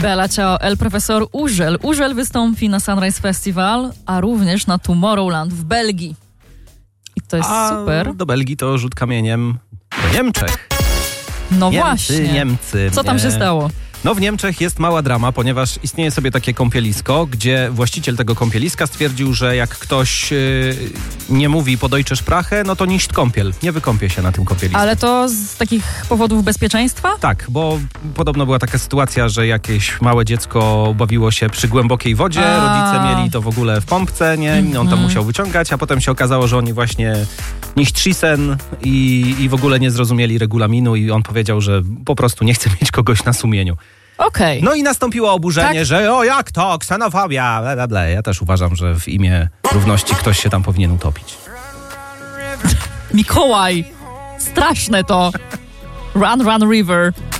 Bella Ciao, El Profesor Urzel. Urzel wystąpi na Sunrise Festival, a również na Tomorrowland w Belgii. I to jest super. Do Belgii to rzut kamieniem do Niemczech. No właśnie. Niemcy. Co tam się stało? No w Niemczech jest mała drama, ponieważ istnieje sobie takie kąpielisko, gdzie właściciel tego kąpieliska stwierdził, że jak ktoś nie mówi po deutsche Sprache, no to nicht kąpiel. Nie wykąpie się na tym kąpielisku. Ale to z takich powodów bezpieczeństwa? Tak, bo podobno była taka sytuacja, że jakieś małe dziecko bawiło się przy głębokiej wodzie, rodzice mieli to w ogóle w pompce, nie? On to musiał wyciągać, a potem się okazało, że oni właśnie nicht schießen i w ogóle nie zrozumieli regulaminu i on powiedział, że po prostu nie chce mieć kogoś na sumieniu. Okej. No i nastąpiło oburzenie, że jak to, ksenofobia, bla, bla, bla. Ja też uważam, że w imię równości ktoś się tam powinien utopić. Mikołaj! Straszne to! Run, run, river.